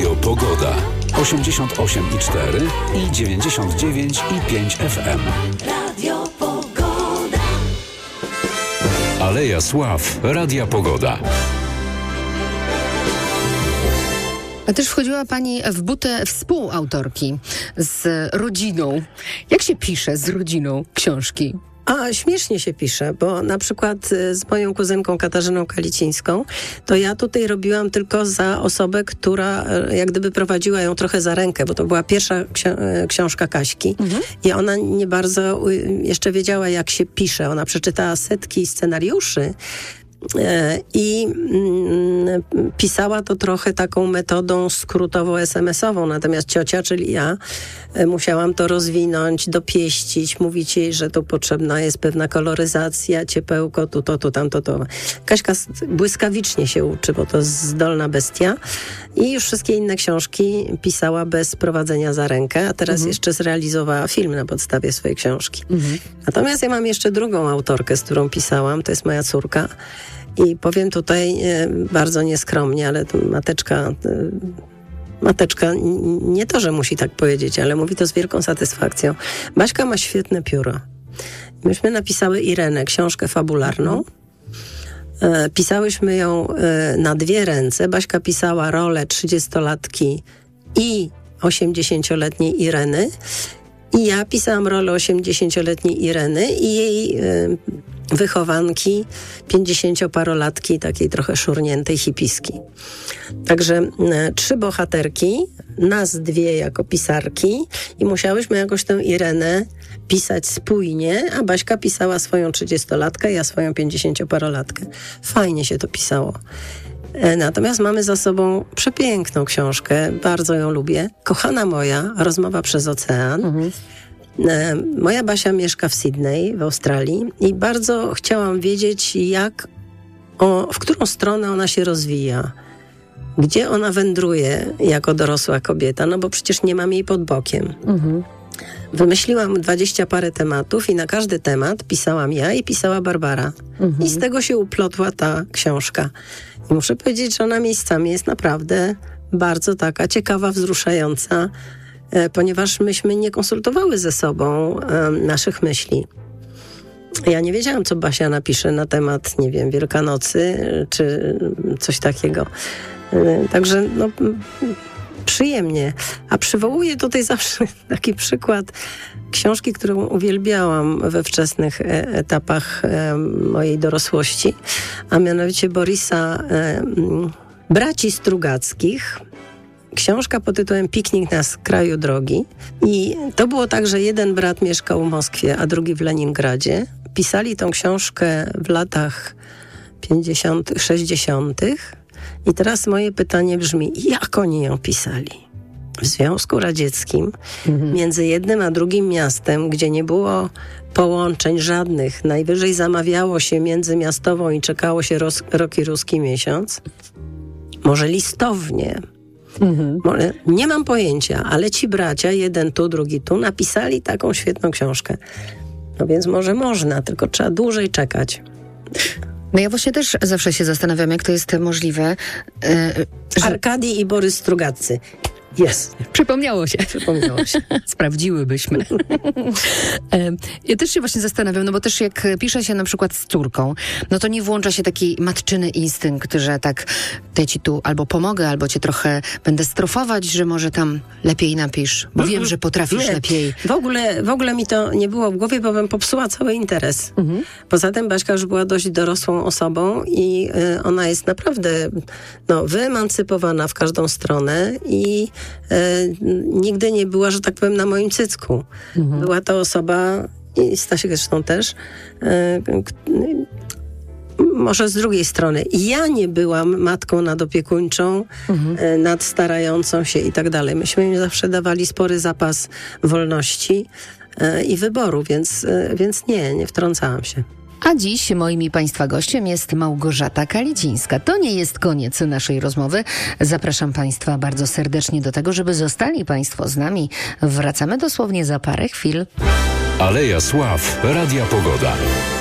Radio Pogoda. 88,4 i 99,5 FM. Radio Pogoda. Aleja Sław. Radia Pogoda. A też wchodziła Pani w butę współautorki z rodziną. Jak się pisze z rodziną książki? A śmiesznie się pisze, bo na przykład z moją kuzynką Katarzyną Kalicińską, to ja tutaj robiłam tylko za osobę, która jak gdyby prowadziła ją trochę za rękę, bo to była pierwsza książka Kaśki i ona nie bardzo jeszcze wiedziała, jak się pisze. Ona przeczytała setki scenariuszy i pisała to trochę taką metodą skrótowo-SMS-ową, natomiast ciocia, czyli ja, musiałam to rozwinąć, dopieścić, mówić jej, że tu potrzebna jest pewna koloryzacja, ciepełko, tu to, tamto to. Kaśka błyskawicznie się uczy, bo to zdolna bestia i już wszystkie inne książki pisała bez prowadzenia za rękę, a teraz jeszcze zrealizowała film na podstawie swojej książki. Natomiast ja mam jeszcze drugą autorkę, z którą pisałam, to jest moja córka. I powiem tutaj bardzo nieskromnie, ale mateczka nie to, że musi tak powiedzieć, ale mówi to z wielką satysfakcją. Baśka ma świetne pióro. Myśmy napisały Irenę, książkę fabularną. Pisałyśmy ją na dwie ręce. Baśka pisała rolę 30-latki i 80-letniej Ireny. I ja pisałam rolę 80-letniej Ireny i jej wychowanki 50-parolatki, takiej trochę szurniętej hipiski. Także 3 bohaterki, nas 2 jako pisarki i musiałyśmy jakoś tę Irenę pisać spójnie, a Baśka pisała swoją 30-latkę, ja swoją 50-parolatkę. Fajnie się to pisało. Natomiast mamy za sobą przepiękną książkę, bardzo ją lubię. Kochana moja, rozmowa przez ocean. Moja Basia mieszka w Sydney, w Australii i bardzo chciałam wiedzieć, w którą stronę ona się rozwija. Gdzie ona wędruje jako dorosła kobieta, no bo przecież nie mam jej pod bokiem. Wymyśliłam 20 parę tematów i na każdy temat pisałam ja i pisała Barbara. I z tego się uplotła ta książka. I muszę powiedzieć, że ona miejscami jest naprawdę bardzo taka ciekawa, wzruszająca, ponieważ myśmy nie konsultowały ze sobą naszych myśli. Ja nie wiedziałam, co Basia napisze na temat, nie wiem, Wielkanocy czy coś takiego. Także przyjemnie. A przywołuję tutaj zawsze taki przykład książki, którą uwielbiałam we wczesnych etapach mojej dorosłości, a mianowicie Borisa Braci Strugackich. Książka pod tytułem Piknik na skraju drogi. I to było tak, że jeden brat mieszkał w Moskwie, a drugi w Leningradzie. Pisali tą książkę w latach 50., 60. I teraz moje pytanie brzmi, jak oni ją pisali? W Związku Radzieckim, między jednym a drugim miastem, gdzie nie było połączeń żadnych, najwyżej zamawiało się międzymiastową i czekało się rok i ruski miesiąc, może listownie, nie mam pojęcia, ale ci bracia, jeden tu, drugi tu, napisali taką świetną książkę. No więc może można, tylko trzeba dłużej czekać. No ja właśnie też zawsze się zastanawiam, jak to jest możliwe. Arkadii i Borys Strugaccy. Jest. Przypomniało się. Sprawdziłybyśmy. Ja też się właśnie zastanawiam, no bo też jak pisze się na przykład z córką, no to nie włącza się taki matczyny instynkt, że tak ja ci tu albo pomogę, albo cię trochę będę strofować, że może tam lepiej napisz, bo wiem, że potrafisz lepiej. W ogóle mi to nie było w głowie, bo bym popsuła cały interes. Poza tym Baśka już była dość dorosłą osobą i ona jest naprawdę wyemancypowana w każdą stronę i nigdy nie była, że tak powiem, na moim cycku. Była to osoba, i Stasiek zresztą też, może z drugiej strony. Ja nie byłam matką nadopiekuńczą, nadstarającą się i tak dalej. Myśmy im zawsze dawali spory zapas wolności i wyboru, więc nie wtrącałam się. A dziś moim i Państwa gościem jest Małgorzata Kalicińska. To nie jest koniec naszej rozmowy. Zapraszam Państwa bardzo serdecznie do tego, żeby zostali Państwo z nami. Wracamy dosłownie za parę chwil. Aleja Sław. Radia Pogoda.